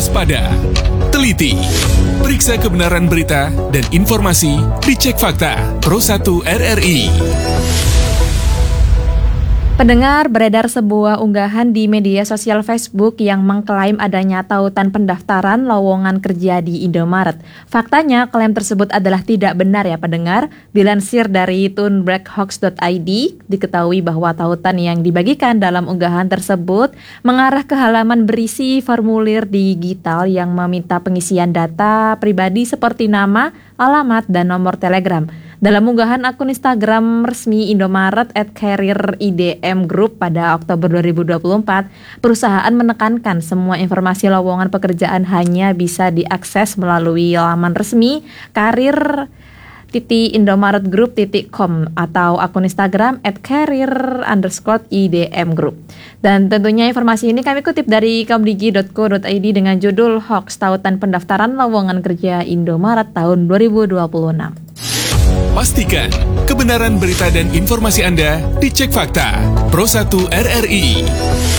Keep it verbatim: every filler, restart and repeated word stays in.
waspada, teliti, periksa kebenaran berita dan informasi, dicek fakta. Pro satu R R I. Pendengar, beredar sebuah unggahan di media sosial Facebook yang mengklaim adanya tautan pendaftaran lowongan kerja di Indomaret. Faktanya, klaim tersebut adalah tidak benar ya pendengar. Dilansir dari tunbreakhoax dot i d, diketahui bahwa tautan yang dibagikan dalam unggahan tersebut mengarah ke halaman berisi formulir digital yang meminta pengisian data pribadi seperti nama, alamat, dan nomor telegram. Dalam unggahan akun Instagram resmi Indomaret at career I D M Group pada Oktober dua ribu dua puluh empat, perusahaan menekankan semua informasi lowongan pekerjaan hanya bisa diakses melalui laman resmi karir titik indomaret group titik com atau akun Instagram at career underscore I D M Group. Dan tentunya informasi ini kami kutip dari komdigi dot co dot i d dengan judul Hoax Tautan Pendaftaran Lowongan Kerja Indomaret tahun dua ribu dua puluh enam. Pastikan kebenaran berita dan informasi Anda dicek fakta. Pro satu R R I.